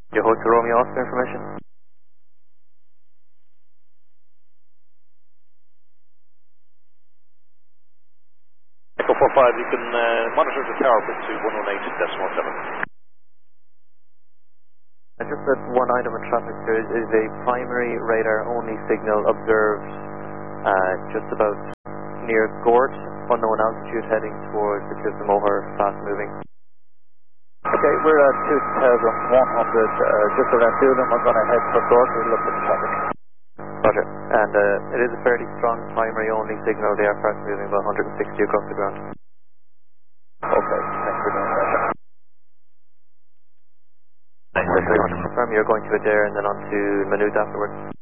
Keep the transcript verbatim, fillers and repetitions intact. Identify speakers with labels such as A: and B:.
A: Your host to Romeo Oscar information.
B: Echo four five, you can uh, monitor the tower for to one one eight decimal seven.
A: And just that one item of traffic, there is, is a primary radar only signal observed uh, just about near Gort, unknown altitude heading towards the Cliffs of Moher, fast moving.
C: Okay, we're at two thousand one hundred, uh, just around Doolin. I'm going to head for Gort. We'll look at the traffic.
A: Roger. And uh, it is a fairly strong primary only signal. The aircraft moving about one hundred sixty across the ground.
C: Okay, thanks for doing that.
A: Thanks very much. Confirm you're going to Adair and then on to Maynooth afterwards.